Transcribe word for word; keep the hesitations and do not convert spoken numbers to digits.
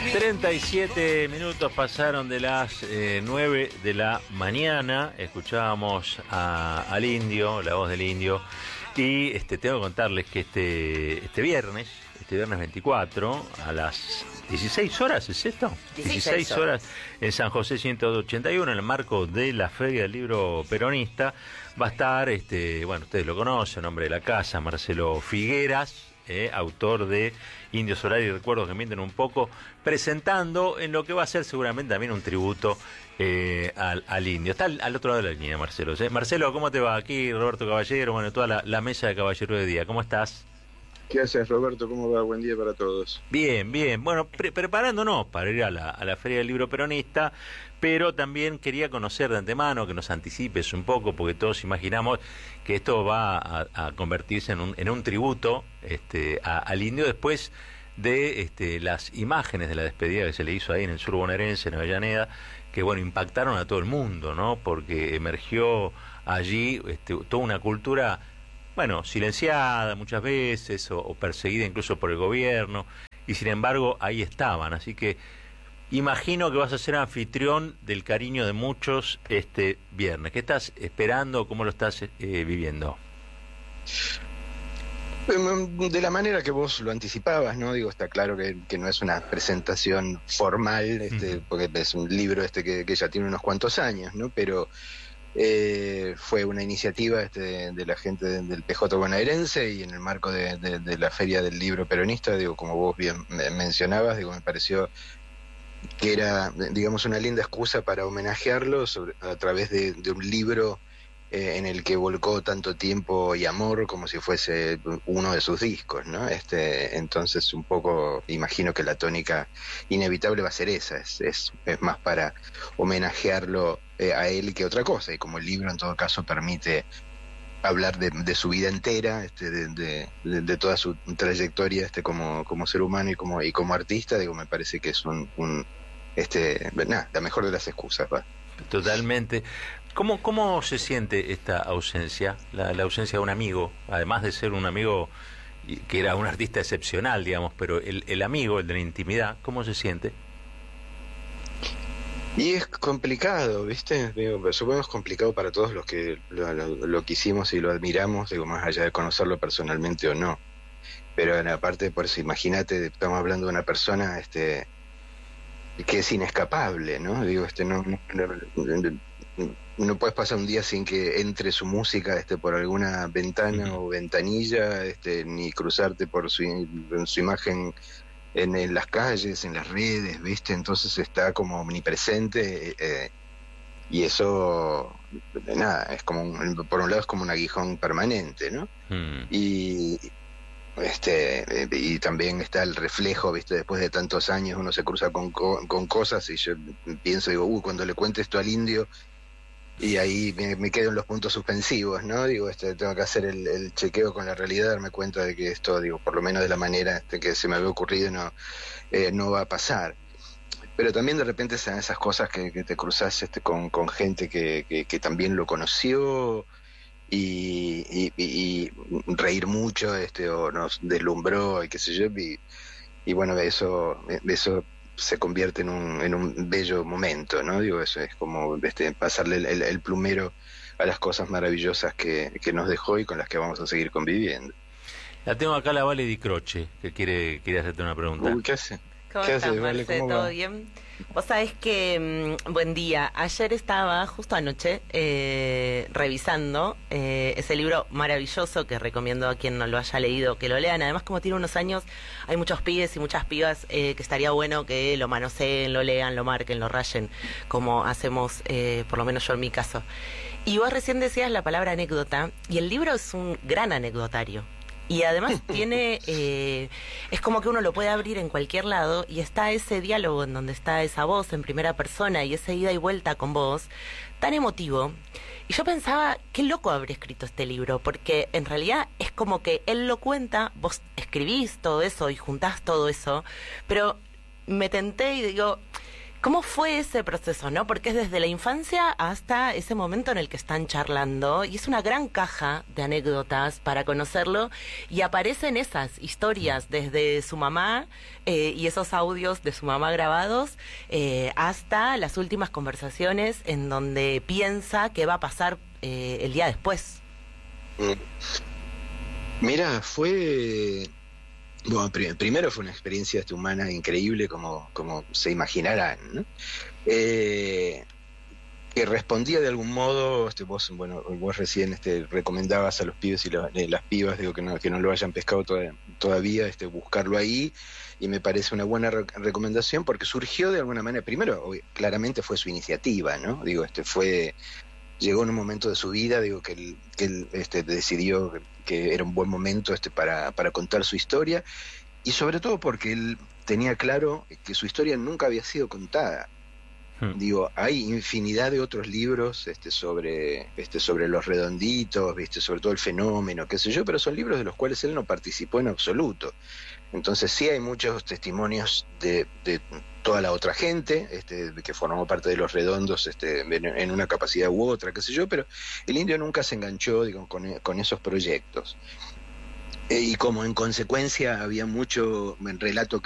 treinta y siete minutos pasaron de las eh, nueve de la mañana. Escuchábamos a, al Indio, la voz del Indio. Y este, tengo que contarles que este, este viernes, este viernes veinticuatro, a las dieciséis horas, ¿es esto? dieciséis horas en San José ciento ochenta y uno, en el marco de la Feria del Libro Peronista, va a estar, este, bueno, ustedes lo conocen, nombre de la casa, Marcelo Figueras, eh, autor de Indio Solar y Recuerdos que mienten un poco, presentando en lo que va a ser seguramente también un tributo eh, al, al Indio. Está al, al otro lado de la línea, Marcelo. ¿eh? Marcelo, ¿cómo te va? Aquí Roberto Caballero, bueno, toda la, la mesa de Caballero de Día. ¿Cómo estás? ¿Qué haces, Roberto? ¿Cómo va? Buen día para todos. Bien, bien. Bueno, pre preparándonos para ir a la, a la Feria del Libro Peronista, pero también quería conocer de antemano, que nos anticipes un poco, porque todos imaginamos que esto va a, a convertirse en un, en un tributo este, a, al Indio después de este, las imágenes de la despedida que se le hizo ahí en el sur bonaerense, en Avellaneda, que bueno, impactaron a todo el mundo, ¿no? Porque emergió allí este, toda una cultura, bueno, silenciada muchas veces o, o perseguida incluso por el gobierno, y sin embargo ahí estaban. Así que imagino que vas a ser anfitrión del cariño de muchos este viernes. ¿Qué estás esperando? ¿Cómo lo estás eh, viviendo? De la manera que vos lo anticipabas, ¿no? Digo, está claro que, que no es una presentación formal, este, uh-huh. porque es un libro este que, que ya tiene unos cuantos años, ¿no? Pero Eh, fue una iniciativa este, de, de la gente de, del P J bonaerense, y en el marco de, de, de la Feria del Libro Peronista, digo, como vos bien mencionabas, digo, me pareció que era, digamos, una linda excusa para homenajearlo sobre, a través de, de un libro eh, en el que volcó tanto tiempo y amor como si fuese uno de sus discos, ¿no? Este, entonces un poco imagino que la tónica inevitable va a ser esa, es, es, es más para homenajearlo eh, a él que otra cosa, y como el libro en todo caso permite hablar de, de su vida entera, este, de, de, de, de toda su trayectoria este, como, como ser humano y como, y como artista, digo, me parece que es un, un este, nada, la mejor de las excusas, ¿va? Totalmente. ¿Cómo, cómo se siente esta ausencia, la, la ausencia de un amigo, además de ser un amigo que era un artista excepcional, digamos, pero el, el amigo, el de la intimidad, ¿cómo se siente? Y es complicado, ¿viste? Digo, supongo que es complicado para todos los que lo, lo, lo quisimos y lo admiramos, digo, más allá de conocerlo personalmente o no. Pero en la parte, por eso, imagínate, estamos hablando de una persona este que es inescapable, ¿no? Digo, este no, no, no, no puedes pasar un día sin que entre su música este por alguna ventana uh-huh. o ventanilla, este ni cruzarte por su, su imagen en, en las calles, en las redes, ¿viste? Entonces está como omnipresente, eh, y eso, nada, es como un, por un lado es como un aguijón permanente, ¿no? Uh-huh. Y este y también está el reflejo, viste, después de tantos años uno se cruza con, con cosas, y yo pienso, digo, uh, cuando le cuente esto al Indio, y ahí me, me quedo en los puntos suspensivos, ¿no? Digo, este tengo que hacer el, el chequeo con la realidad, darme cuenta de que esto, digo, por lo menos de la manera este, que se me había ocurrido, no, eh, no va a pasar. Pero también de repente se dan esas cosas que, que te cruzas este, con, con gente que, que, que también lo conoció, Y, y, y reír mucho este o nos deslumbró y qué sé yo, y, y bueno, eso eso se convierte en un en un bello momento, ¿no? Digo, eso es como este pasarle el, el, el plumero a las cosas maravillosas que, que nos dejó y con las que vamos a seguir conviviendo. La tengo acá la Vale Di Croce, que quiere quiere hacerte una pregunta. Uy, ¿qué hace? ¿Cómo ¿Qué estás, hace, Marce? Vale? ¿Cómo ¿Todo va? bien? Vos sabés que, mmm, buen día, ayer estaba, justo anoche, eh, revisando eh, ese libro maravilloso que recomiendo a quien no lo haya leído que lo lean. Además, como tiene unos años, hay muchos pibes y muchas pibas eh, que estaría bueno que lo manoseen, lo lean, lo marquen, lo rayen, como hacemos, eh, por lo menos yo en mi caso. Y vos recién decías la palabra anécdota, y el libro es un gran anecdotario. Y además tiene, eh, es como que uno lo puede abrir en cualquier lado, y está ese diálogo en donde está esa voz en primera persona y esa ida y vuelta con vos, tan emotivo. Y yo pensaba, qué loco haber escrito este libro, porque en realidad es como que él lo cuenta, vos escribís todo eso y juntás todo eso, pero me tenté y digo, ¿Cómo fue ese proceso, no? Porque es desde la infancia hasta ese momento en el que están charlando y es una gran caja de anécdotas para conocerlo y aparecen esas historias desde su mamá eh, y esos audios de su mamá grabados eh, hasta las últimas conversaciones en donde piensa qué va a pasar eh, el día después. Mira, fue... Bueno, pr- primero fue una experiencia este, humana increíble, como, como se imaginarán, ¿no? Eh, que respondía de algún modo, este, vos, bueno, vos recién este, recomendabas a los pibes y lo- eh, las pibas, digo que no, que no lo hayan pescado toda- todavía, este, buscarlo ahí, y me parece una buena re- recomendación porque surgió de alguna manera, primero, obvi- claramente fue su iniciativa, ¿no? Digo, este, fue... Llegó en un momento de su vida, digo que él, que él este, decidió que, que era un buen momento este, para, para contar su historia, y sobre todo porque él tenía claro que su historia nunca había sido contada. Hmm. Digo, hay infinidad de otros libros este, sobre, este, sobre los redonditos, ¿viste? Sobre todo el fenómeno, qué sé yo, pero son libros de los cuales él no participó en absoluto. Entonces sí hay muchos testimonios de, de toda la otra gente este, que formó parte de los redondos este, en, en una capacidad u otra, qué sé yo, pero el indio nunca se enganchó digo, con, con esos proyectos. Eh, y como en consecuencia había mucho relato